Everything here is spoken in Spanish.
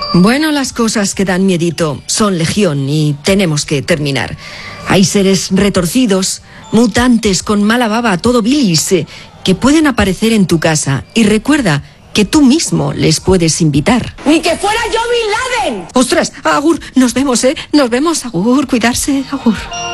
Bueno, las cosas que dan miedito son legión y tenemos que terminar. Hay seres retorcidos, mutantes con mala baba, todo bilis, que pueden aparecer en tu casa. Y recuerda que tú mismo les puedes invitar. ¡Ni que fuera yo Bin Laden! ¡Ostras! Agur, nos vemos, Nos vemos, Agur, cuidarse, Agur.